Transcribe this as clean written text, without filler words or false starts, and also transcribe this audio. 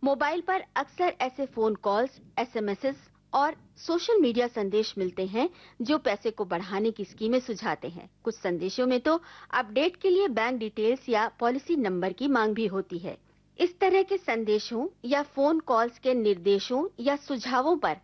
Mobile पर अक्सर ऐसे फोन कॉल्स, एसएमएस और सोशल मीडिया संदेश मिलते हैं जो पैसे को बढ़ाने की स्कीमें सुझाते हैं। कुछ संदेशों में तो अपडेट के लिए बैंक डिटेल्स या पॉलिसी नंबर की मांग भी होती है। इस तरह के संदेशों या फोन कॉल्स के निर्देशों या सुझावों पर